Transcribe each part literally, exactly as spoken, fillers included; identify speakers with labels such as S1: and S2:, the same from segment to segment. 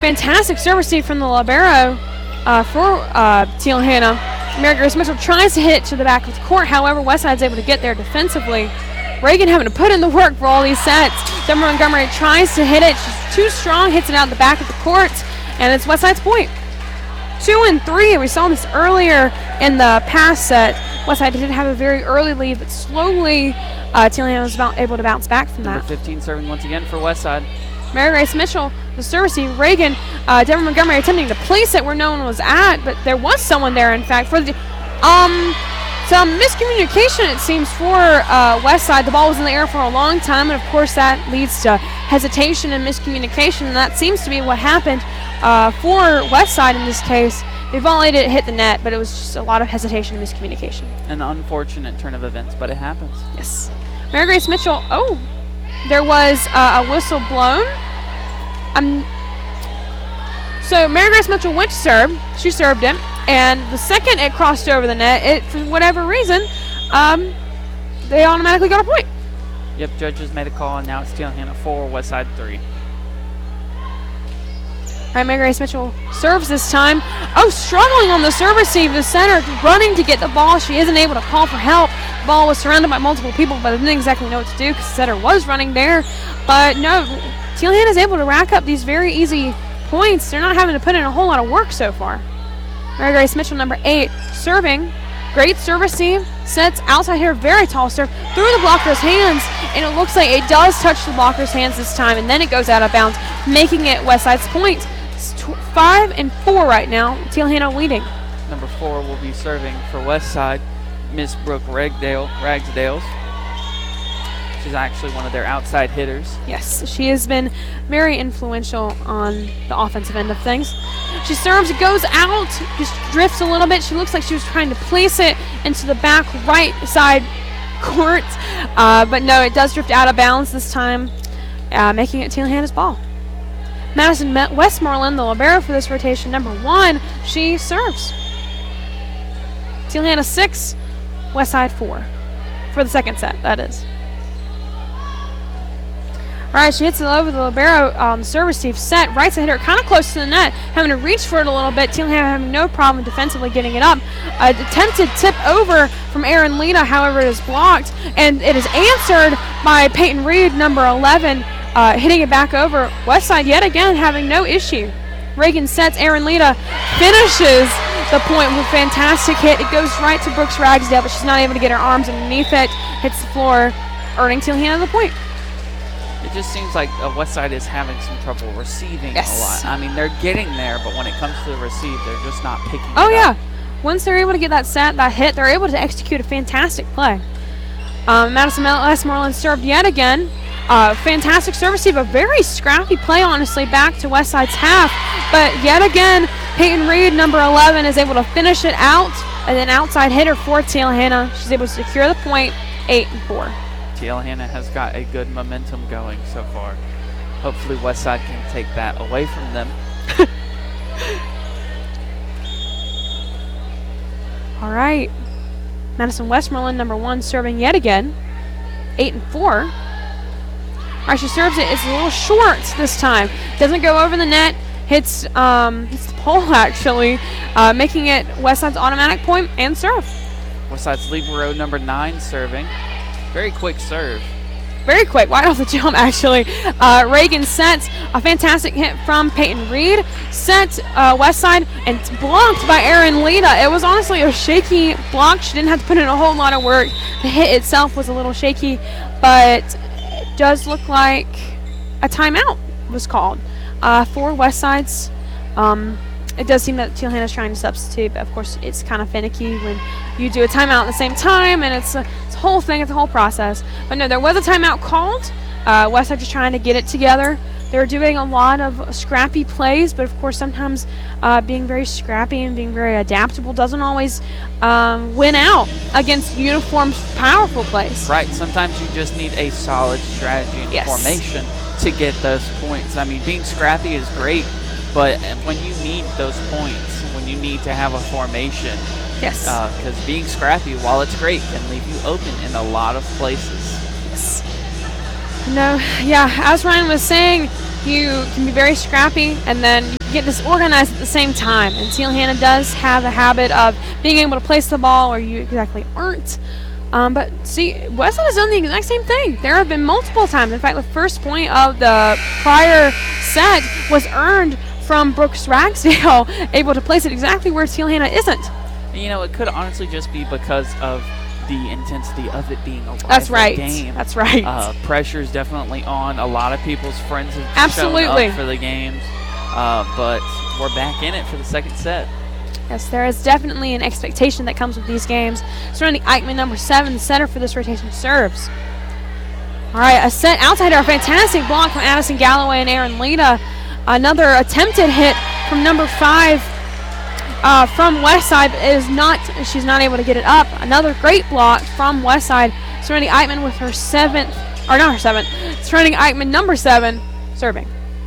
S1: fantastic service receive from the libero uh, for uh, Teal Hanna. Mary Grace Mitchell tries to hit to the back of the court. However, Westside's able to get there defensively. Reagan having to put in the work for all these sets. Deborah Montgomery tries to hit it. She's too strong, hits it out the back of the court, and it's Westside's point. Two and three. We saw this earlier in the past set. Westside did have a very early lead, but slowly uh, Teal Hanna was about able to bounce back from
S2: Number
S1: that.
S2: fifteen serving once again for Westside.
S1: Mary Grace Mitchell, the service receive. Reagan, uh, Deborah Montgomery attempting to place it where no one was at, but there was someone there, in fact. For the um, some miscommunication, it seems, for uh, Westside. The ball was in the air for a long time, and of course that leads to hesitation and miscommunication, and that seems to be what happened uh, for Westside in this case. They volleyed it, hit the net, but it was just a lot of hesitation and miscommunication.
S2: An unfortunate turn of events, but it happens.
S1: Yes. Mary Grace Mitchell, oh, there was uh, a whistle blown. Um, so Mary Grace Mitchell went to serve. She served it. And the second it crossed over the net, it for whatever reason, um, they automatically got a point.
S2: Yep, judges made a call, and now it's Teal Hanna four, Westside three.
S1: All right, Mary Grace Mitchell serves this time. Oh, struggling on the serve receive. The center running to get the ball. She isn't able to call for help. The ball was surrounded by multiple people, but didn't exactly know what to do because the setter was running there. But no, Teal Hanna is able to rack up these very easy points. They're not having to put in a whole lot of work so far. Mary Grace Mitchell, number eight, serving. Great serve receive. Sets outside here, very tall serve through the blocker's hands, and it looks like it does touch the blocker's hands this time, and then it goes out of bounds, making it Westside's point. Five and four right now. Teal Hanna leading.
S2: Number four will be serving for Westside, Miss Brooke Ragdale, Ragsdales. She's actually one of their outside hitters.
S1: Yes, she has been very influential on the offensive end of things. She serves, it goes out, just drifts a little bit. She looks like she was trying to place it into the back right side court, uh, but no, it does drift out of bounds this time, uh, making it Teal Hanna's ball. Madison Westmoreland, the libero for this rotation, number one, she serves. Teal Hanna six, Westside four. For the second set, that is. All right, she hits it over the libero um, serve receive set. Right side hitter, kind of close to the net, having to reach for it a little bit. Teal Hanna having no problem defensively getting it up. Uh, attempted tip over from Erin Lita, however, it is blocked, and it is answered by Peyton Reed, number eleven. Uh, hitting it back over. Westside yet again having no issue. Reagan sets. Erin Lita finishes the point with a fantastic hit. It goes right to Brooks Ragsdale, but she's not able to get her arms underneath it. Hits the floor, earning Teal Hanna the point.
S2: It just seems like uh, Westside is having some trouble receiving
S1: yes.
S2: a lot. I mean, they're getting there, but when it comes to the receive, they're just not picking
S1: oh,
S2: it
S1: yeah.
S2: up.
S1: Once they're able to get that set, that hit, they're able to execute a fantastic play. Um, Madison Westmoreland served yet again. Uh, fantastic service receive, a very scrappy play, honestly, back to Westside's half. But yet again, Peyton Reed, number eleven, is able to finish it out. And then outside hitter for Teal Hanna. She's able to secure the point, eight and four.
S2: Teal Hanna has got a good momentum going so far. Hopefully Westside can take that away from them.
S1: All right. Madison Westmoreland, number one, serving yet again, eight and four. All right, she serves it. It's a little short this time. Doesn't go over the net. Hits, um, hits the pole, actually, uh, making it Westside's automatic point and serve.
S2: Westside's libero, number nine, serving. Very quick serve.
S1: Very quick, right off the jump, actually. Uh, Reagan sets a fantastic hit from Peyton Reed. Set uh, Westside, and it's blocked by Erin Lita. It was honestly a shaky block. She didn't have to put in a whole lot of work. The hit itself was a little shaky, but it does look like a timeout was called uh, for Westside's. Um, it does seem that Teal Hanna is trying to substitute, but of course it's kind of finicky when you do a timeout at the same time, and it's a, it's a whole thing, it's a whole process. But no, there was a timeout called. Uh, Westside just trying to get it together. They're doing a lot of scrappy plays, but of course sometimes uh, being very scrappy and being very adaptable doesn't always um, win out against uniform, powerful plays.
S2: Right, sometimes you just need a solid strategy and
S1: yes. formation
S2: to get those points. I mean, being scrappy is great, but when you need those points, when you need to have a formation,
S1: yes,
S2: because uh, being scrappy, while it's great, can leave you open in a lot of places.
S1: Yes. No, yeah, as Ryan was saying, you can be very scrappy, and then you get disorganized at the same time. And Teal Hanna does have a habit of being able to place the ball where you exactly aren't. Um, but see, Westside has done the exact same thing. There have been multiple times. In fact, the first point of the prior set was earned from Brooks Ragsdale, able to place it exactly where Teal Hanna isn't.
S2: You know, it could honestly just be because of the intensity of it being a rival
S1: That's right.
S2: game.
S1: That's right.
S2: Uh, pressure is definitely on. A lot of people's friends have
S1: Absolutely.
S2: shown up for the games, uh, but we're back in it for the second set.
S1: Yes, there is definitely an expectation that comes with these games. Surrounding Eichmann, number seven, the center for this rotation, serves. All right, a set outside our fantastic block from Addison Galloway and Aaron Lita. Another attempted hit from number five uh, from Westside is not. She's not able to get it up. Another great block from Westside. Surrounding Eichmann with her seventh, or not her seventh. Surrounding Eichmann, number seven, serving.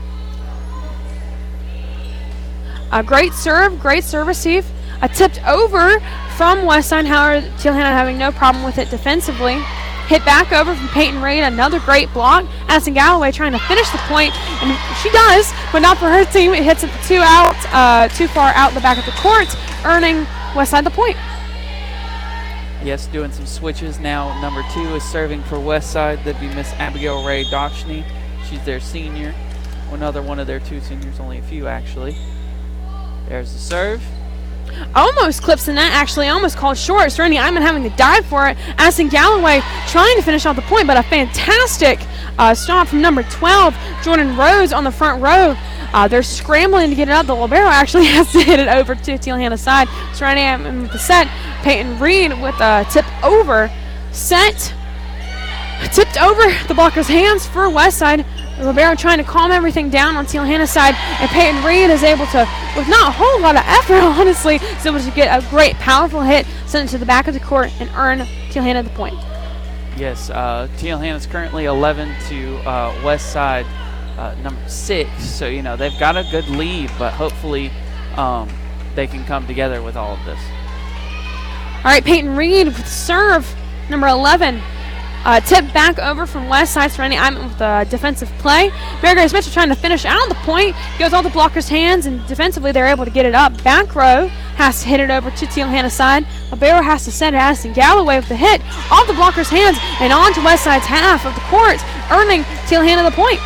S1: A great serve, great serve receive. A tipped over from Westside. However, Teal Hanna having no problem with it defensively. Hit back over from Peyton Reed. Another great block. Addison Galloway trying to finish the point, and she does, but not for her team. It hits it too out, uh, too far out the back of the court, earning Westside the point.
S2: Yes, doing some switches now. Number two is serving for Westside. That'd be Miss Abigail Ray Dochny. She's their senior. Another one of their two seniors, only a few actually. There's the serve.
S1: Almost clips in that, actually. Almost called short. Surrounding Eichmann having to dive for it. Addison Galloway trying to finish off the point, but a fantastic uh, stop from number twelve, Jordan Rose, on the front row. Uh, they're scrambling to get it up. The libero actually has to hit it over to Teal Hanna's side. Surrounding Eichmann with the set. Peyton Reed with a tip over. Set. Tipped over the blocker's hands for Westside. Libero trying to calm everything down on Teal Hanna's side, and Peyton Reed is able to, with not a whole lot of effort, honestly, is able to get a great, powerful hit, send it to the back of the court, and earn Teal Hanna the point.
S2: Yes, uh, Teal Hanna's currently eleven to uh, Westside uh, number six, so you know they've got a good lead, but hopefully um, they can come together with all of this.
S1: All right, Peyton Reed with serve, number eleven. Uh, tip back over from Westside, surrounding Eichmann with a defensive play. Mary Grace Mitchell trying to finish out the point. Goes all the blockers' hands, and defensively they're able to get it up. Back row has to hit it over to Teal Hanna's side. Libero has to send it. Addison Galloway with the hit off the blockers' hands and on to Westside's half of the court, earning Teal Hanna the point.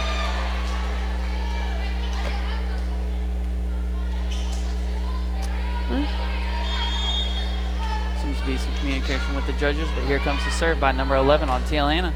S2: Seems to be some communication with the judges, but here comes the serve by number eleven on Teal Hanna.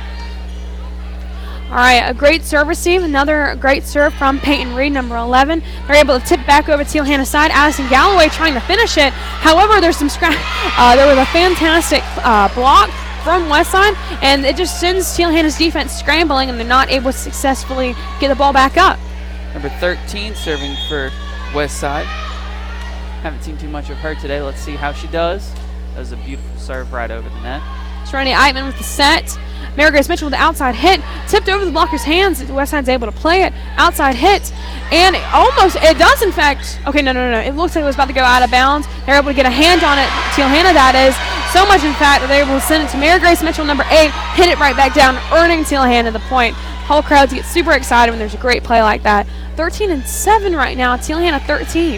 S1: All right, a great serve receive. Another great serve from Peyton Reed, number eleven. They're able to tip back over Teal Hanna's side. Addison Galloway trying to finish it. However, there's some scrap. Uh, there was a fantastic uh, block from Westside, and it just sends Teal Hanna's defense scrambling, and they're not able to successfully get the ball back up.
S2: Number thirteen serving for Westside. Haven't seen too much of her today. Let's see how she does. That was a beautiful serve right over the net.
S1: Surrounding Eichmann with the set. Mary Grace Mitchell with the outside hit. Tipped over the blocker's hands. Westside's able to play it. Outside hit. And it almost, it does in fact, okay, no, no, no. It looks like it was about to go out of bounds. They're able to get a hand on it. Teal Hanna, that is. So much, in fact, that they're able to send it to Mary Grace Mitchell, number eight. Hit it right back down, earning Teal Hanna the point. Whole crowds get super excited when there's a great play like that. thirteen and seven right now. Teal Hanna thirteen.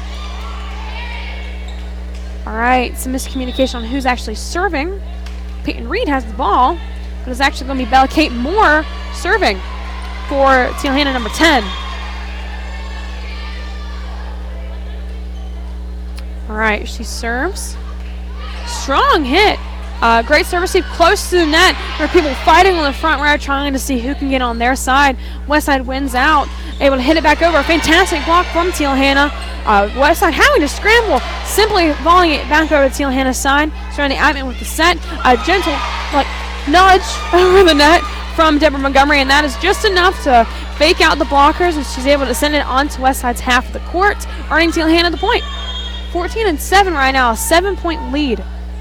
S1: All right, some miscommunication on who's actually serving. Peyton Reed has the ball, but it's actually going to be Bella Kate Moore serving for Teal Hanna, number ten. All right, she serves. Strong hit. Uh, great serve receive close to the net. There are people fighting on the front row trying to see who can get on their side. Westside wins out. Able to hit it back over. A fantastic block from Teal Hanna. Uh, Westside having to scramble. Simply volleying it back over to Teal Hanna's side. Surrounding Eichmann with the set. A gentle like nudge over the net from Deborah Montgomery, and that is just enough to fake out the blockers, and she's able to send it onto Westside's half of the court, earning Teal Hanna the point. fourteen and seven right now, a seven-point lead.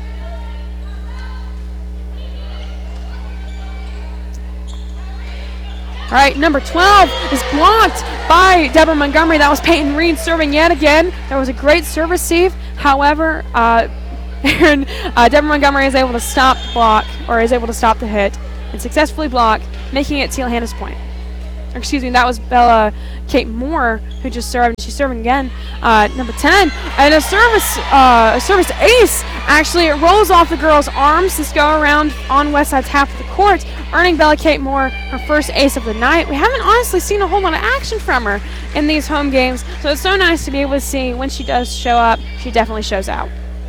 S1: All right, number twelve is blocked by Deborah Montgomery. That was Peyton Reed serving yet again. That was a great serve receive. However, uh, Aaron, uh, Deborah Montgomery is able to stop the block, or is able to stop the hit, and successfully block, making it Teal Hanna's point. or excuse me, that was Bella Kate Moore who just served. She's serving again. Uh, number ten, and a service, uh, a service ace. Actually, it rolls off the girl's arms. This go around on Westside's half of the court, earning Bella Kate Moore her first ace of the night. We haven't honestly seen a whole lot of action from her in these home games, so it's so nice to be able to see when she does show up. She definitely shows out.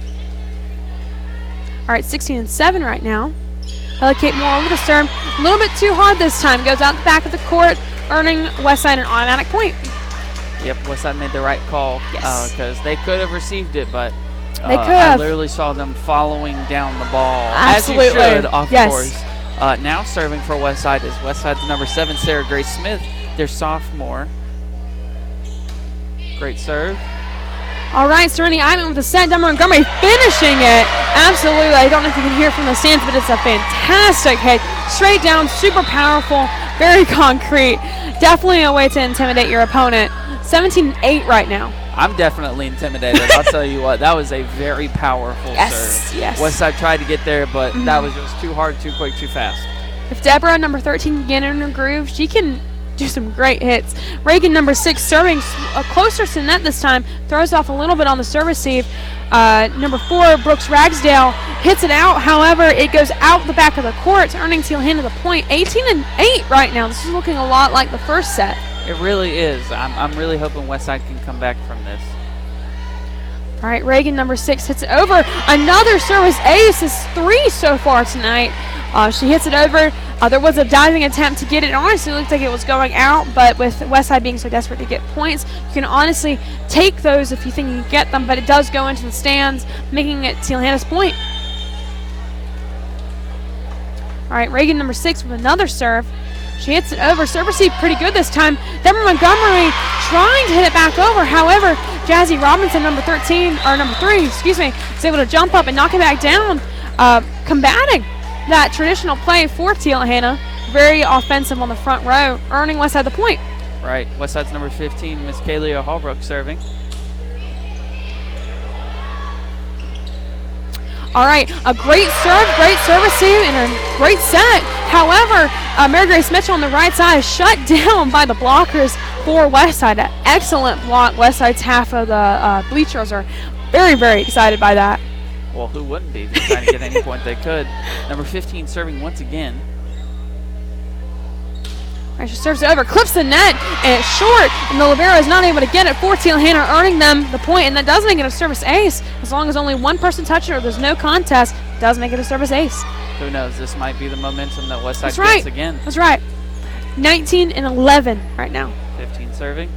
S1: All right, sixteen and seven right now. Bella Kate Moore over the serve. A little bit too hard this time. Goes out the back of the court, earning Westside an automatic point.
S2: Yep, Westside made the right call.
S1: Yes.
S2: Because uh, they could have received it, but uh,
S1: they could
S2: I
S1: have.
S2: literally saw them following down the ball.
S1: Absolutely.
S2: As you should, of
S1: yes.
S2: course. Uh, now serving for Westside is Westside's number seven, Sarah Grace Smith, their sophomore. Great serve.
S1: All right, Serenity Island with the set. Deborah Montgomery finishing it. Absolutely. I don't know if you can hear from the stands, but it's a fantastic hit. Straight down, super powerful, very concrete. Definitely a way to intimidate your opponent. seventeen eight right now.
S2: I'm definitely intimidated. I'll tell you what, that was a very powerful
S1: yes,
S2: serve.
S1: Yes,
S2: Westside tried to get there, but
S1: mm-hmm.
S2: that was just too hard, too quick, too fast.
S1: If Deborah, number thirteen, can get in her groove, she can do some great hits. Reagan, number six, serving uh, closer to net this time, throws off a little bit on the serve receive. Uh, number four, Brooks Ragsdale, hits it out. However, it goes out the back of the court, earning Teal Hannah the point. eighteen and eight right now. This is looking a lot like the first set.
S2: It really is. I'm, I'm really hoping Westside can come back from this.
S1: All right, Reagan, number six, hits it over. Another service ace. Is three so far tonight. Uh, she hits it over. Uh, there was a diving attempt to get it. Honestly, it looked like it was going out, but with Westside being so desperate to get points, you can honestly take those if you think you can get them, but it does go into the stands, making it Teal Hannah's point. All right, Reagan, number six, with another serve. She hits it over. Serve receive pretty good this time. Deborah Montgomery trying to hit it back over. However, Jazzy Robinson, number thirteen, or number three, excuse me, is able to jump up and knock it back down, uh, combating that traditional play for Teal Hannah. Very offensive on the front row, earning Westside the point.
S2: Right. Westside's number fifteen, Miss Kaylia Hallbrook, serving.
S1: All right, a great serve, great serve receive, and a great set. However, uh, Mary Grace Mitchell on the right side is shut down by the blockers for Westside. An excellent block. Westside's half of the uh, bleachers are very, very excited by that.
S2: Well, who wouldn't be? They're trying to get any point they could. Number fifteen serving once again.
S1: All right, she serves it over, clips the net, and it's short, and the libero is not able to get it for Teal Hannah, earning them the point, and that does make it a service ace. As long as only one person touches it or there's no contest, it does make it a service ace.
S2: Who knows? This might be the momentum that Westside
S1: That's right.
S2: gets again.
S1: That's right. nineteen and eleven right now.
S2: fifteen serving.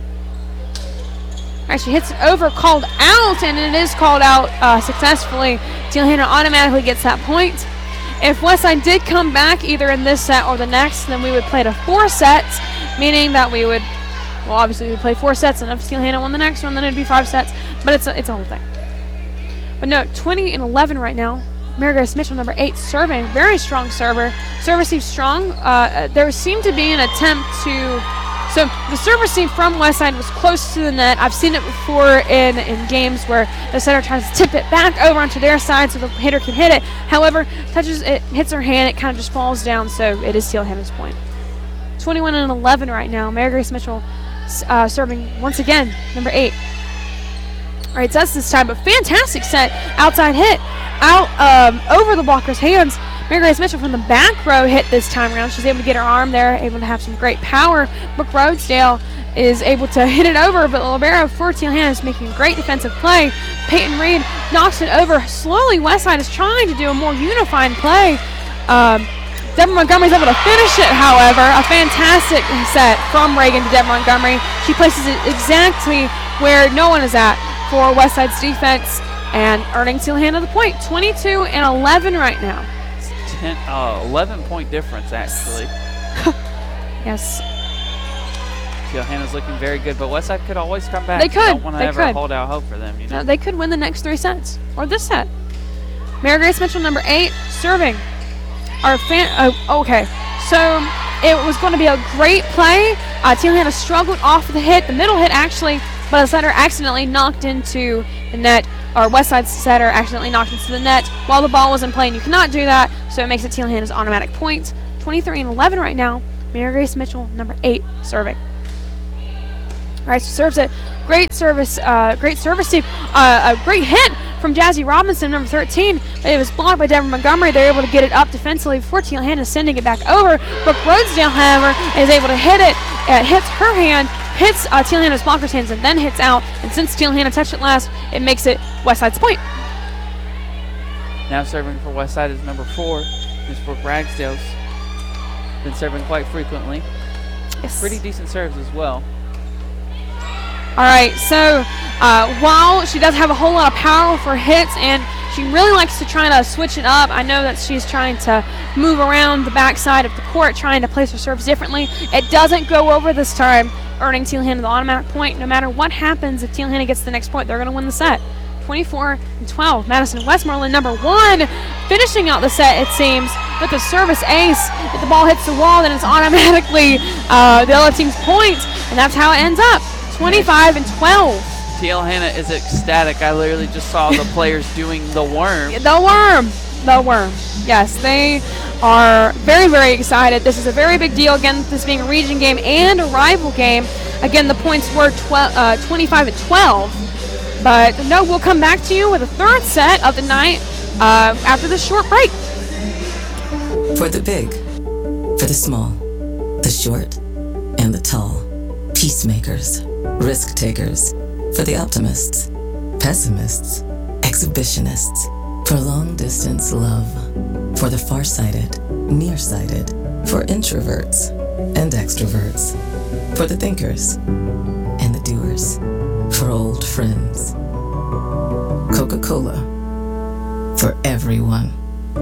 S1: All right, she hits it over, called out, and it is called out uh, successfully. Teal Hannah automatically gets that point. If Westside did come back either in this set or the next, then we would play to four sets, meaning that we would, well, obviously we would play four sets, and if Teal Hannah won the next one, then it'd be five sets. But it's a, it's a whole thing. But no, twenty and eleven right now. Mary Grace Mitchell, number eight, serving. Very strong server. Serve receive strong. Uh, there seemed to be an attempt to... So the serve receive from Westside was close to the net. I've seen it before in, in games where the setter tries to tip it back over onto their side so the hitter can hit it. However, touches it, hits her hand, it kind of just falls down, so it is Teal Hannah's point. twenty-one and eleven right now. Mary Grace Mitchell uh, serving once again, number eight. All right, so that's this time, but fantastic set. Outside hit, out um, over the blocker's hands. Mary Grace Mitchell from the back row hit this time around. She's able to get her arm there, able to have some great power. Brooke Rhodesdale is able to hit it over, but the libero for Teal Hannah is making a great defensive play. Peyton Reed knocks it over. Slowly, Westside is trying to do a more unified play. Um, Deborah Montgomery's able to finish it, however. A fantastic set from Reagan to Deborah Montgomery. She places it exactly where no one is at for Westside's defense, and earning Teal Hannah the point. twenty-two and eleven right now.
S2: Ten, uh, eleven point difference, actually.
S1: Yes.
S2: Teal Hannah's looking very good, but Westside could always come back.
S1: They could.
S2: You don't want to
S1: They
S2: ever
S1: could.
S2: hold out hope for them, you know?
S1: No, they could win the next three sets, or this set. Mary Grace Mitchell, number eight, serving. Our fan. Oh, okay. So it was going to be a great play. Uh, Teal Hannah struggled off the hit, the middle hit actually, but the setter accidentally knocked into the net, or Westside's setter accidentally knocked into the net while the ball was in play, and you cannot do that, so it makes it Teal Hannah's automatic point. twenty-three and eleven right now. Mary Grace Mitchell, number eight, serving. All right, so serves it. Great service, uh, great service team. Uh, a great hit from Jazzy Robinson, number thirteen. It was blocked by Devin Montgomery. They're able to get it up defensively before Teal Hanna sending it back over. Brooke Rosedale, however, is able to hit it. It hits her hand, hits uh, Teal Hanna's blocker's hands, and then hits out. And since Teal Hanna touched it last, it makes it Westside's point.
S2: Now serving for Westside is number four, Miss Brooke Ragsdale's been serving quite frequently.
S1: Yes.
S2: Pretty decent serves as well.
S1: All right, so uh, while she does have a whole lot of power for hits, and she really likes to try to switch it up, I know that she's trying to move around the backside of the court, trying to place her serves differently. It doesn't go over this time, earning Teal Hanna the automatic point. No matter what happens, if Teal Hanna gets the next point, they're going to win the set. twenty-four and twelve. Madison Westmoreland, number one, finishing out the set, it seems, with the service ace. If the ball hits the wall, then it's automatically uh, the other team's point, and that's how it ends up. twenty-five and twelve.
S2: Teal Hanna is ecstatic. I literally just saw the players doing the worm.
S1: The worm. The worm. Yes, they are very, very excited. This is a very big deal. Again, this being a region game and a rival game. Again, the points were twelve, uh, twenty-five and twelve. But no, we'll come back to you with a third set of the night uh, after this short break.
S3: For the big, for the small, the short, and the tall. Peacemakers, risk takers, for the optimists, pessimists, exhibitionists, for long distance love, for the farsighted, nearsighted, for introverts and extroverts, for the thinkers and the doers, for old friends. Coca-Cola, for everyone.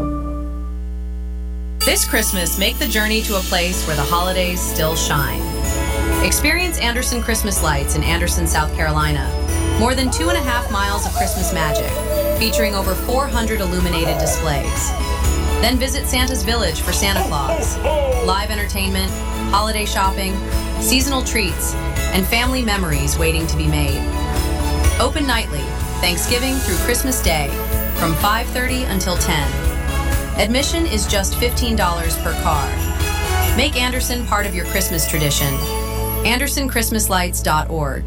S4: This Christmas, make the journey to a place where the holidays still shine. Experience Anderson Christmas Lights in Anderson, South Carolina. More than two and a half miles of Christmas magic, featuring over four hundred illuminated displays. Then visit Santa's Village for Santa Claus. Live entertainment, holiday shopping, seasonal treats, and family memories waiting to be made. Open nightly, Thanksgiving through Christmas Day, from five thirty until ten. Admission is just fifteen dollars per car. Make Anderson part of your Christmas tradition. Anderson Christmas Lights dot org.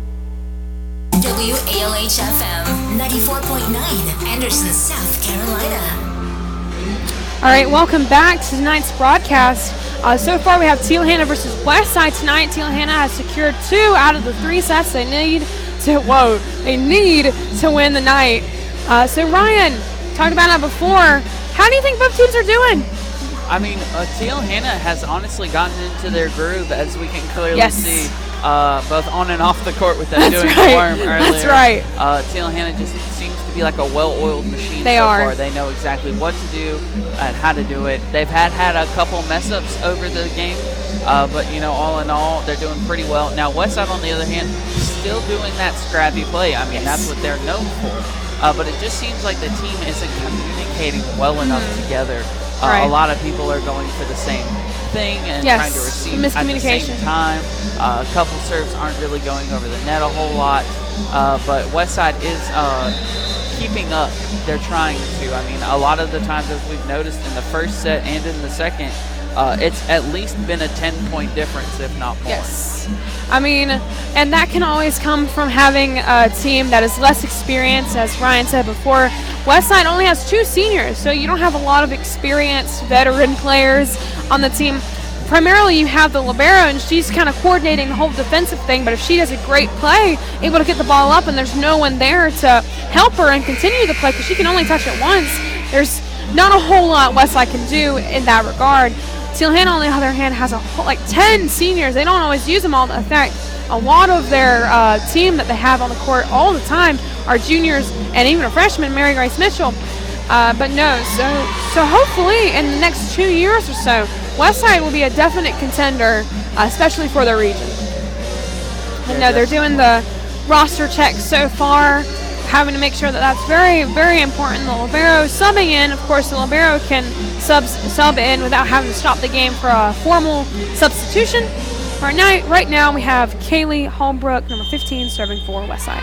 S5: W A L H F M ninety-four point nine, Anderson, South Carolina.
S1: All right, welcome back to tonight's broadcast. Uh, so far, we have Teal Hanna versus Westside tonight. Teal Hanna has secured two out of the three sets they need to. Whoa, they need to win the night. Uh, so Ryan, talked about that before. How do you think both teams are doing?
S2: I mean, uh, Teal Hanna has honestly gotten into their groove, as we can clearly
S1: yes.
S2: see, uh, both on and off the court with them
S1: That's
S2: doing
S1: right.
S2: the worm earlier.
S1: That's right.
S2: Uh, Teal Hanna just seems to be like a well-oiled machine
S1: they
S2: so
S1: are.
S2: far. They know exactly what to do and how to do it. They've had had a couple mess-ups over the game, uh, but, you know, all in all, they're doing pretty well. Now, Westside, on the other hand, still doing that scrappy play. I mean, that's what they're known for. Uh, but it just seems like the team isn't communicating well enough mm. together. Uh,
S1: right.
S2: A lot of people are going for the same thing and
S1: yes.
S2: trying to receive at the
S1: miscommunication.
S2: same time. Uh, a couple serves aren't really going over the net a whole lot. Uh, but Westside is uh, keeping up. They're trying to. I mean, a lot of the times, as we've noticed in the first set and in the second, uh, it's at least been a ten-point difference, if not more.
S1: Yes. I mean, and that can always come from having a team that is less experienced, as Ryan said before. Westside only has two seniors, so you don't have a lot of experienced veteran players on the team. Primarily, you have the libero, and she's kind of coordinating the whole defensive thing, but if she does a great play, able to get the ball up, and there's no one there to help her and continue the play, because she can only touch it once, there's not a whole lot Westside can do in that regard. Teal Hanna, on the other hand, has a whole, like ten seniors. They don't always use them all. In fact, a lot of their uh, team that they have on the court all the time are juniors and even a freshman, Mary Grace Mitchell. Uh, but no, so so hopefully in the next two years or so, Westside will be a definite contender, uh, especially for their region. And no, they're doing the roster checks so far, having to make sure that that's very, very important. The libero subbing in, of course, the libero can sub sub in without having to stop the game for a formal substitution. Right now, right now we have Kaylee Holbrook, number fifteen, serving for Westside.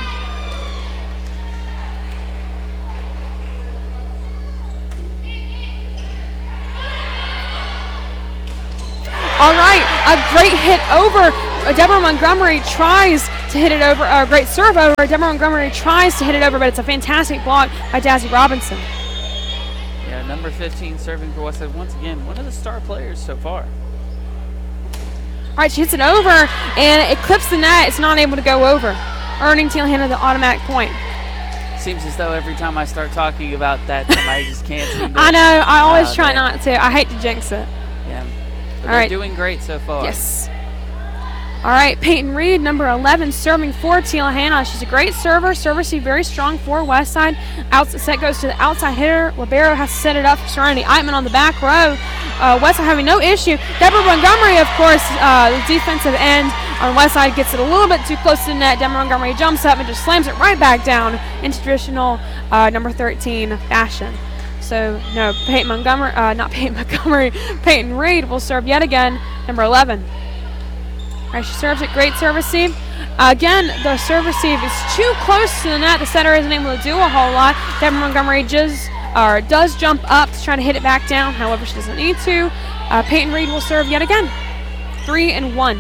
S1: All right, a great hit over. Deborah Montgomery tries to hit it over. A great serve over. Deborah Montgomery tries to hit it over, but it's a fantastic block by Dazzy Robinson.
S2: Yeah, number fifteen serving for Westside. Once again, one of the star players so far.
S1: All right, she hits it over, and it clips the net. It's not able to go over, earning Teal Hanna the automatic point.
S2: Seems as though every time I start talking about that, I just can't seem to.
S1: I know. I always
S2: uh,
S1: try
S2: that.
S1: not to. I hate to jinx it.
S2: Yeah. But
S1: All
S2: they're
S1: right.
S2: doing great so far.
S1: Yes. All right, Peyton Reed, number eleven, serving for Teal Hanna. She's a great server. Serve receive very strong for Westside. Out, set goes to the outside hitter. Libero has to set it up. Serenity Eitman on the back row. Uh, Westside having no issue. Deborah Montgomery, of course, uh, the defensive end on Westside gets it a little bit too close to the net. Deborah Montgomery jumps up and just slams it right back down into traditional uh, number thirteen fashion. So, no, Peyton Montgomery, uh, not Peyton Montgomery, Peyton Reed will serve yet again, number eleven. All right, she serves it. Great serve receive. Uh, again, the serve receive is too close to the net. The setter isn't able to do a whole lot. Deborah Montgomery just, or does jump up to try to hit it back down. However, she doesn't need to. Uh, Peyton Reed will serve yet again. Three and one.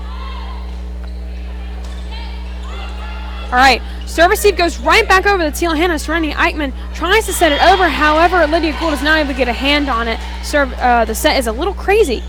S1: All right, serve receive goes right back over the Teal Hanna. Serenity Eichmann tries to set it over. However, Lydia Gould is not able to get a hand on it. Serve. Uh, the set is a little crazy.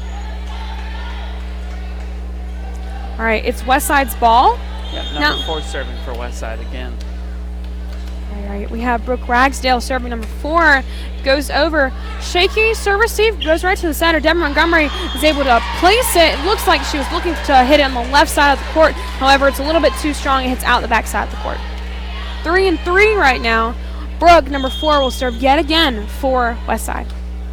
S1: All right, it's Westside's ball.
S2: Yep, number
S1: Now-
S2: four serving for Westside again.
S1: All right, we have Brooke Ragsdale serving number four. Goes over. Shaky serve receive goes right to the center. Deborah Montgomery is able to place it. It looks like she was looking to hit it on the left side of the court. However, it's a little bit too strong. It hits out the back side of the court. Three and three right now. Brooke, number four, will serve yet again for Westside.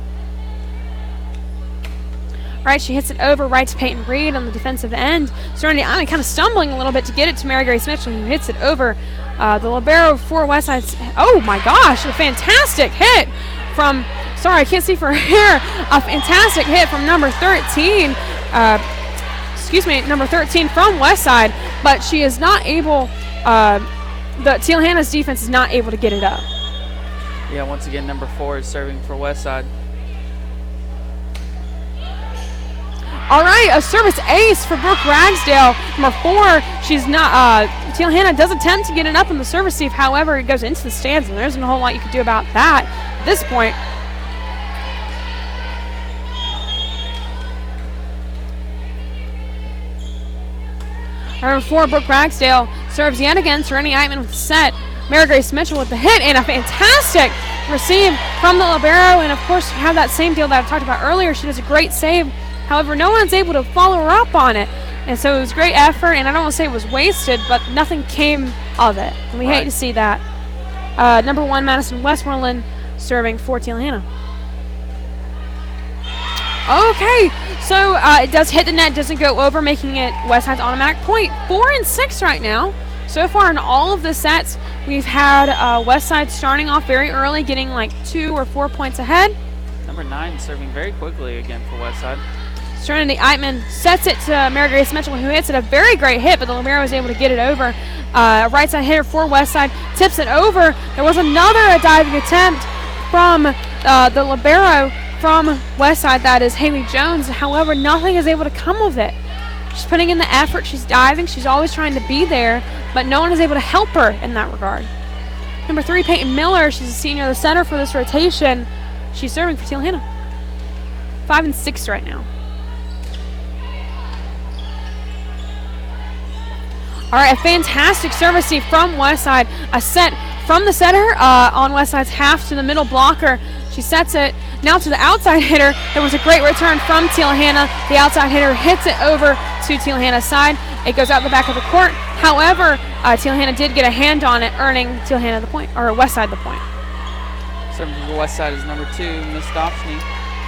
S1: All right, she hits it over right to Peyton Reed on the defensive end. Serenity Island kind of stumbling a little bit to get it to Mary Grace Mitchell, who hits it over. Uh, the libero for Westside's. Oh my gosh, a fantastic hit from. Sorry, I can't see for here. A fantastic hit from number thirteen. Uh, excuse me, number thirteen from Westside, but she is not able. Uh, the Teal Hanna's defense is not able to get it up.
S2: Yeah, once again, number four is serving for Westside.
S1: All right, a service ace for Brooke Ragsdale. Number four, she's not, uh, Teal Hanna does attempt to get it up in the service receive. However, it goes into the stands, and there isn't a whole lot you can do about that at this point. Number four, Brooke Ragsdale serves yet again. Serenity Eitman with the set. Mary Grace Mitchell with the hit, and a fantastic receive from the libero. And, of course, you have that same deal that I talked about earlier. She does a great save. However, no one's able to follow her up on it. And so it was great effort, and I don't want to say it was wasted, but nothing came of it. And we
S2: Right.
S1: hate to see that. Uh, number one, Madison Westmoreland serving for Teal Hanna. Okay, so uh, it does hit the net, doesn't go over, making it Westside's automatic point. Four and six right now. So far in all of the sets, we've had uh, Westside starting off very early, getting like two or four points ahead.
S2: Number nine serving very quickly again for Westside.
S1: Serenity Eitman sets it to Mary Grace Mitchell, who hits it a very great hit, but the libero was able to get it over. Uh, right side hitter for Westside tips it over. There was another diving attempt from uh, the libero from Westside, that is Haley Jones. However, nothing is able to come of it. She's putting in the effort. She's diving. She's always trying to be there, but no one is able to help her in that regard. Number three, Peyton Miller. She's a senior, the center for this rotation. She's serving for Teal Hanna. Five and six right now. All right, a fantastic service receive from Westside. A set from the setter uh, on Westside's half to the middle blocker. She sets it now to the outside hitter. There was a great return from Teal Hanna. The outside hitter hits it over to Teal Hanna's side. It goes out the back of the court. However, uh, Teal Hanna did get a hand on it, earning Teal Hanna the point, or Westside the point.
S2: Serving for Westside is number two, Miss Dobshney.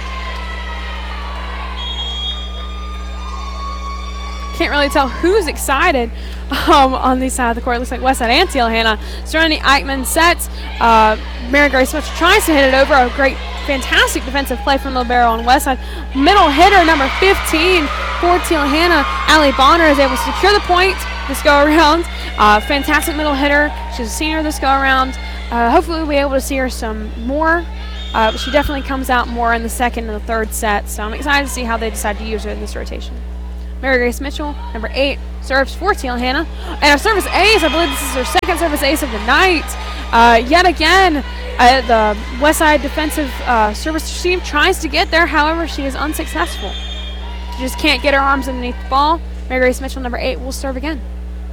S1: Can't really tell who's excited um, on the side of the court. It looks like Westside and Teal Hanna. Serenity Eichman sets. Uh, Mary Grace Mitchell tries to hit it over. A great, fantastic defensive play from the libero on Westside. Middle hitter, number fifteen for Teal Hanna. Allie Bonner is able to secure the point this go around. Uh, fantastic middle hitter. She's a senior this go around. Uh, hopefully we'll be able to see her some more Uh, but she definitely comes out more in the second and the third set, so I'm excited to see how they decide to use her in this rotation. Mary Grace Mitchell, number eight, serves for Teal Hanna. And her service ace, I believe this is her second service ace of the night. Uh, yet again, uh, the Westside defensive uh, service team tries to get there, however, she is unsuccessful. She just can't get her arms underneath the ball. Mary Grace Mitchell, number eight, will serve again.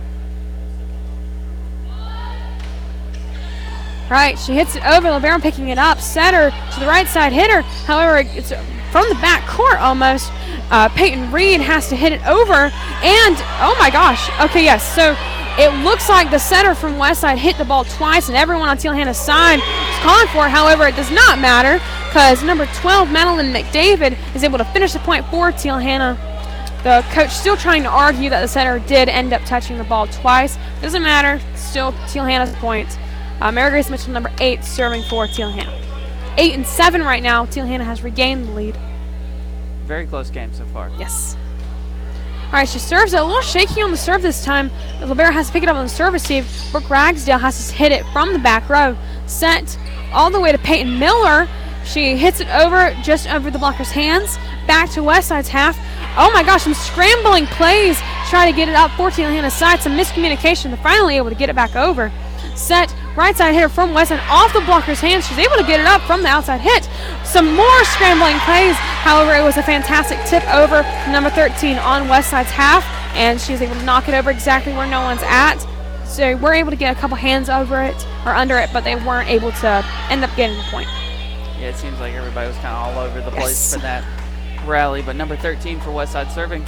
S1: Right, she hits it over, LeBaron picking it up, setter to the right side hitter. However, it's from the back court almost. Uh, Peyton Reed has to hit it over, and oh my gosh, okay, yes, so it looks like the setter from Westside hit the ball twice, and everyone on Teal Hanna's side is calling for it. However, it does not matter, because number twelve, Madeline McDavid, is able to finish the point for Teal Hanna. The coach still trying to argue that the setter did end up touching the ball twice. Doesn't matter, still Teal Hanna's point. Uh, Mary Grace Mitchell, number eight, serving for Teal Hanna. Eight and seven right now. Teal Hanna has regained the lead.
S2: Very close game so far.
S1: Yes. All right, she serves it a little shaky on the serve this time. Libera has to pick it up on the serve receive. Brooke Ragsdale has to hit it from the back row. Sent all the way to Peyton Miller. She hits it over, just over the blocker's hands. Back to Westside's half. Oh my gosh, some scrambling plays. Try to get it up for Teal Hanna's side. Some miscommunication. They're finally able to get it back over. Set right side hitter from Westside off the blocker's hands. She's able to get it up from the outside hit. Some more scrambling plays. However, it was a fantastic tip over number thirteen on Westside's half, and she's able to knock it over exactly where no one's at. So we're able to get a couple hands over it or under it, but they weren't able to end up getting the point.
S2: Yeah, it seems like everybody was kind of all over the place
S1: Yes.
S2: for that rally, but number thirteen for Westside serving.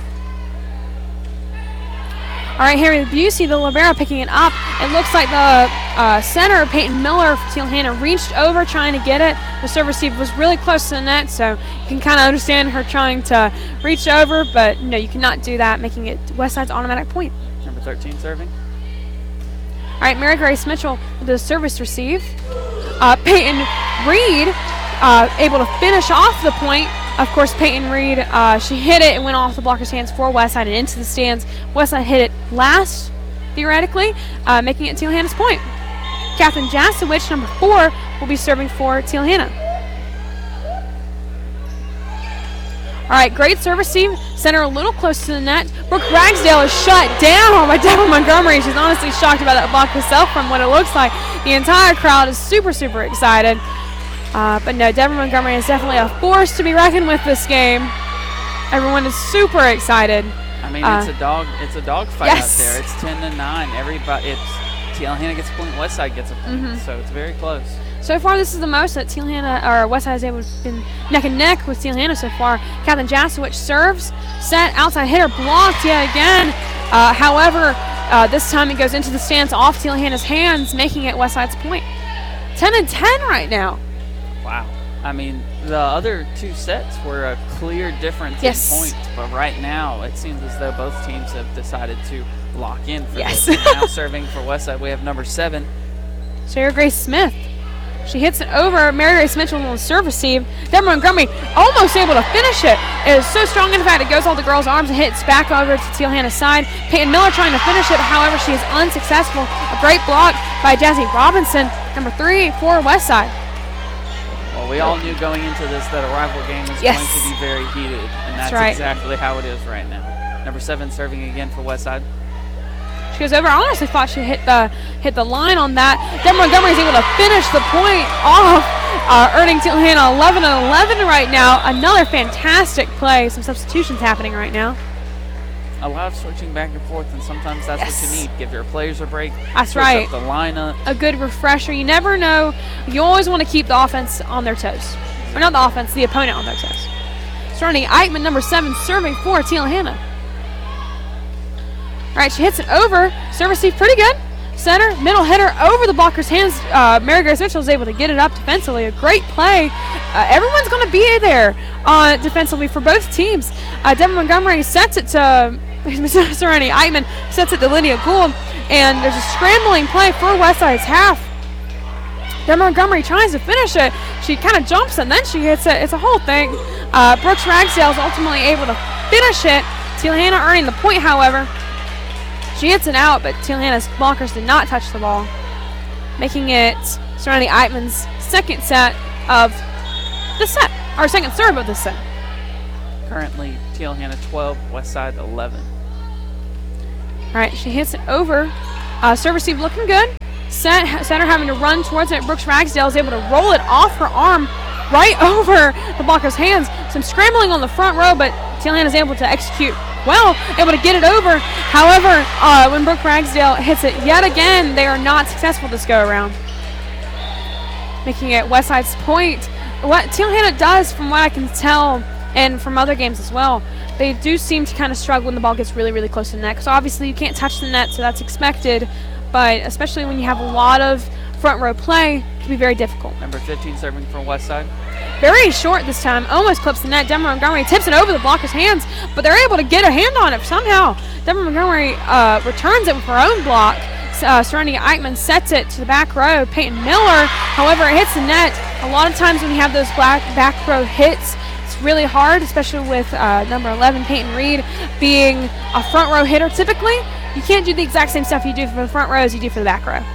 S1: All right, Harry Busey, the libero, picking it up. It looks like the uh, center, Peyton Miller for Teal Hanna, reached over trying to get it. The serve receive was really close to the net, so you can kind of understand her trying to reach over, but no, you cannot do that, making it Westside's automatic point.
S2: Number thirteen serving.
S1: All right, Mary Grace Mitchell with the service receive. Uh, Peyton Reed uh, able to finish off the point. Of course, Peyton Reed, uh, she hit it and went off the blocker's hands for Westside and into the stands. Westside hit it last, theoretically, uh, making it Teal Hanna's point. Catherine Jasowicz, number four, will be serving for Teal Hanna. All right, great serve receive. Center a little close to the net. Brooke Ragsdale is shut down by Devin Montgomery. She's honestly shocked about that block herself from what it looks like. The entire crowd is super, super excited. Uh, but no, Devin Montgomery is definitely a force to be reckoned with this game. Everyone is super excited.
S2: I mean,
S1: Uh,
S2: it's a dog. It's a dog fight
S1: yes.
S2: out there. It's ten to nine. Everybody, it's Teal Hanna gets a point, Westside gets a point,
S1: Mhm.
S2: so it's very close.
S1: So far, this is the most that Teal Hanna or Westside has able to been neck and neck with Teal Hanna so far. Catherine Jasowicz serves, set, outside hitter blocked yet again. Uh, however, uh, this time it goes into the stands off Teal Hanna's hands, making it Westside's point. ten and ten right now.
S2: Wow. I mean, the other two sets were a clear difference
S1: Yes.
S2: in points, but right now it seems as though both teams have decided to lock in for
S1: Yes.
S2: this. Now serving for Westside, we have number seven.
S1: Sarah Grace Smith. She hits it over. Mary Grace Mitchell on the serve receive. Devin Montgomery almost able to finish it. It is so strong, in fact, it goes all the girls' arms and hits back over to Teal Hanna's side. Peyton Miller trying to finish it. However, she is unsuccessful. A great block by Jazzy Robinson, number three for Westside.
S2: Well, we all knew going into this that a rival game was
S1: Yes.
S2: going to be very heated, and that's,
S1: That's right.
S2: exactly how it is right now. Number seven serving again for Westside.
S1: She goes over. I honestly thought she hit the hit the line on that. Devin Montgomery is able to finish the point off, uh, earning Teal Hanna eleven and eleven right now. Another fantastic play. Some substitutions happening right now.
S2: A lot of switching back and forth, and sometimes that's
S1: Yes.
S2: what you need. Give your players a break.
S1: That's
S2: switch
S1: right.
S2: Up the lineup.
S1: A good refresher. You never know. You always want to keep the offense on their toes. Or not the offense, the opponent on their toes. Starting Eichmann, number seven, serving for Teal Hanna. All right, she hits it over. Serve receive pretty good. Center, middle hitter over the blocker's hands. Uh, Mary Grace Mitchell is able to get it up defensively. A great play. Uh, everyone's going to be there uh, defensively for both teams. Uh, Devin Montgomery sets it to Sereni Eichmann, sets it to Lydia Gould, and there's a scrambling play for Westside's half. Devin Montgomery tries to finish it. She kind of jumps and then she hits it. It's a whole thing. Uh, Brooks Ragsdale is ultimately able to finish it. Teal Hanna earning the point, however. She hits it out, but Teal Hanna's blockers did not touch the ball, making it Serenity Eichmann's second set of the set, our second serve of the set.
S2: Currently, Teal Hannah twelve, Westside eleven.
S1: All right, she hits it over. Uh, serve receive looking good. Set, center having to run towards it. Brooks Ragsdale is able to roll it off her arm right over the blocker's hands. Some scrambling on the front row, but Teal Hannah is able to execute well, able to get it over. However, uh, when Brooke Ragsdale hits it yet again, they are not successful this go around, making it Westside's point. What Teal Hannah does, from what I can tell, and from other games as well, they do seem to kind of struggle when the ball gets really, really close to the net. Because obviously you can't touch the net, so that's expected. But especially when you have a lot of front row play, it can be very difficult.
S2: Number fifteen serving from Westside.
S1: Very short this time, almost clips the net. Deborah Montgomery tips it over the blocker's hands, but they're able to get a hand on it somehow. Deborah Montgomery uh, returns it with her own block. Uh, Serenity Eichmann sets it to the back row. Peyton Miller, however, it hits the net. A lot of times when you have those black back row hits, it's really hard, especially with uh, number eleven, Peyton Reed, being a front row hitter typically. You can't do the exact same stuff you do for the front row as you do for the back row.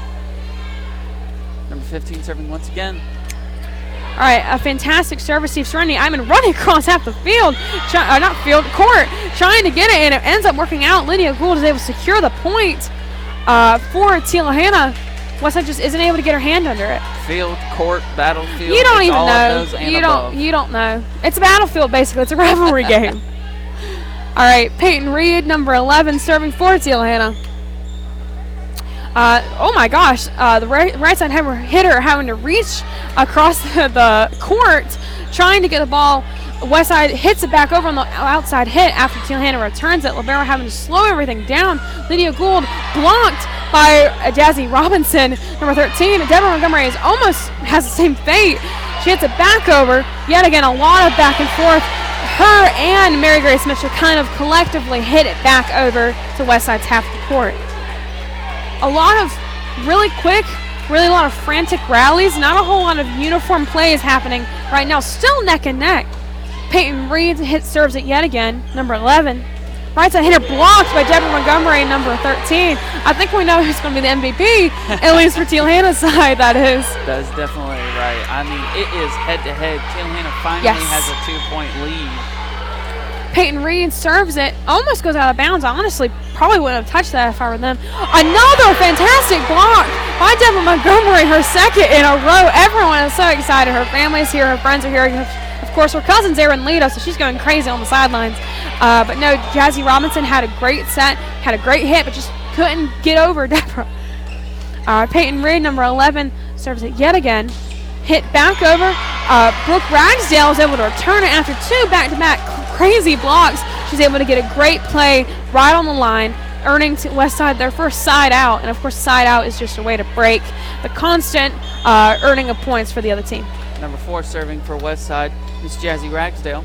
S2: Number fifteen serving once again.
S1: All right, a fantastic serve receive. Serenity Eichmann running across half the field, try, uh, not field, court, trying to get it, and it ends up working out. Lydia Gould is able to secure the point uh, for Teal Hannah. Westside just isn't able to get her hand under it.
S2: Field, court, battlefield.
S1: You don't
S2: it's
S1: even
S2: all
S1: know.
S2: Of those and
S1: you
S2: above.
S1: don't. You don't know. It's a battlefield basically. It's a rivalry game. All right, Peyton Reed, number eleven, serving for Teal Hannah. Uh, oh my gosh, uh, the right, right side hitter having to reach across the, the court, trying to get the ball. Westside hits it back over on the outside hit after Teal Hannah returns it. Libero having to slow everything down. Lydia Gould blocked by uh, Jazzy Robinson, number thirteen. Deborah Montgomery is almost has the same fate. She hits it back over. Yet again, a lot of back and forth. Her and Mary Grace Mitchell kind of collectively hit it back over to Westside's half the court. A lot of really quick, really a lot of frantic rallies, not a whole lot of uniform plays happening right now. Still neck and neck. Peyton Reed hit serves it yet again, number eleven. Right side hitter blocked by Deborah Montgomery, number thirteen. I think we know who's going to be the M V P, at least for Teal Hannah's side, that is.
S2: That is definitely right. I mean, it is head-to-head. Teal Hannah finally
S1: Yes.
S2: has a two-point lead.
S1: Peyton Reed serves it, almost goes out of bounds. I honestly probably wouldn't have touched that if I were them. Another fantastic block by Deborah Montgomery, her second in a row. Everyone is so excited. Her family's here, her friends are here. Of course, her cousin's Erin Lita, so she's going crazy on the sidelines. Uh, but no, Jazzy Robinson had a great set, had a great hit, but just couldn't get over Deborah. Uh, Peyton Reed, number eleven, serves it yet again. Hit back over. Uh, Brooke Ragsdale is able to return it after two back-to-back crazy blocks. She's able to get a great play right on the line, earning to Westside their first side out. And, of course, side out is just a way to break the constant uh, earning of points for the other team.
S2: Number four serving for Westside, Miss Jazzy Ragsdale.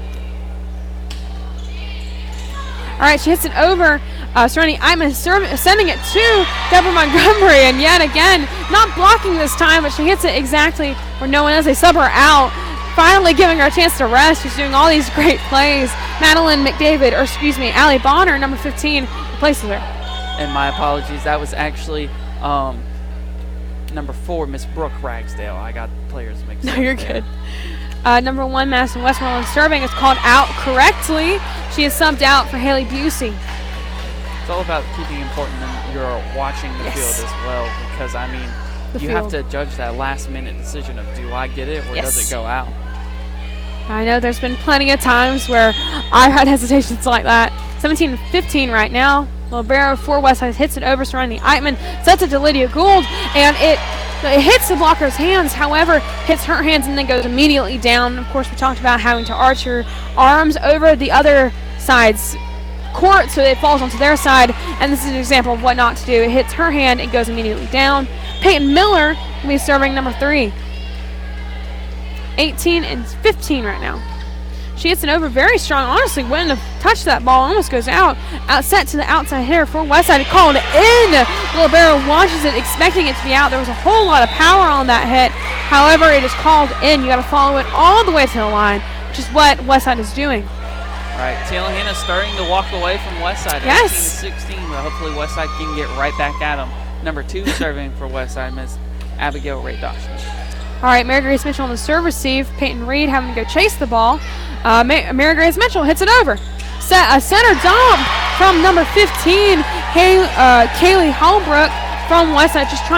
S1: All right, she hits it over. Uh, Serenity Eichmann sending it to Deborah Montgomery, and yet again, not blocking this time, but she hits it exactly where no one is. They sub her out, finally giving her a chance to rest. She's doing all these great plays. Madeline McDavid, or excuse me, Allie Bonner, number fifteen, replaces her.
S2: And my apologies, that was actually um, number four, Miss Brooke Ragsdale. I got players mixed
S1: No,
S2: up.
S1: you're
S2: there.
S1: good. Uh, number one, Madison Westmoreland serving is called out correctly. She is subbed out for Haley Busey.
S2: It's all about keeping important and you're watching the
S1: Yes.
S2: field as well, because I mean,
S1: The
S2: you
S1: field.
S2: have to judge that last minute decision of do I get it or
S1: Yes.
S2: does it go out?
S1: I know there's been plenty of times where I've had hesitations like that. seventeen fifteen right now. Libero for Westside hits it over, surrounding Eichmann, sets it to Lydia Gould, and it, it hits the blocker's hands, however, hits her hands and then goes immediately down. Of course, we talked about having to arch your arms over the other side's court so it falls onto their side, and this is an example of what not to do. It hits her hand, it goes immediately down. Peyton Miller will be serving number three. eighteen and fifteen right now. She hits it over very strong. Honestly, wouldn't have touched that ball. Almost goes out. Out set to the outside hitter for Westside. Called in. Libero watches it, expecting it to be out. There was a whole lot of power on that hit. However, it is called in. You got to follow it all the way to the line, which is what Westside is doing.
S2: All right, Teal Hannah starting to walk away from Westside.
S1: Yes.
S2: eighteen to sixteen, but hopefully Westside can get right back at them. Number two serving for Westside, Miss Abigail Ray Dawson.
S1: All right, Mary Grace Mitchell on the serve receive. Peyton Reed having to go chase the ball. Uh, Ma- Mary Grace Mitchell hits it over. Set a center dump from number fifteen, Hay- uh, Kaylee Holbrook from Westside, just trying